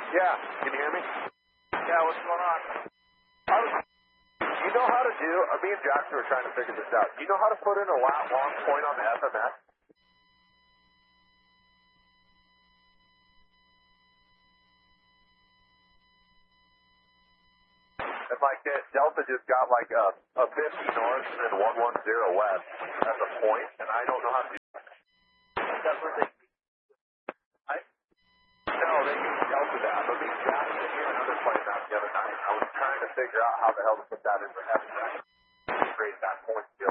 Yeah, can you hear me? Yeah, what's going on? You know how to do, me and Jackson were trying to figure this out. Do you know how to put in a long point on the FMS? And like Delta just got like a 50 north and 110 west as a point, and I don't know how to do that. That's what they... No, they use Delta that, but me and Jackson and another playing that the other night. I was trying to figure out how the hell to put that in the FMS to create that point skill.